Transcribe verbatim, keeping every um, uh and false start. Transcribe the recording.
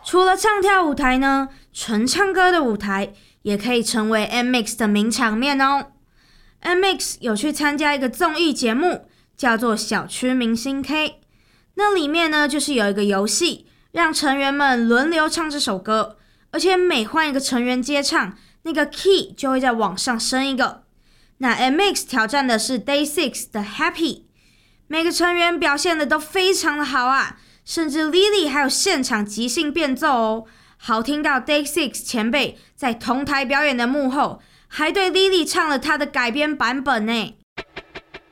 除了唱跳舞台呢，纯唱歌的舞台也可以成为 M X 的名场面哦。M X 有去参加一个综艺节目，叫做小区明星 K， 那里面呢就是有一个游戏，让成员们轮流唱这首歌，而且每换一个成员接唱，那个 key 就会再往上升一个。那 M X 挑战的是 Day Six 的 Happy， 每个成员表现的都非常的好啊，甚至 Lily 还有现场即兴变奏哦，好听到 Day Six 前辈在同台表演的幕后，还对 Lily 唱了他的改编版本呢。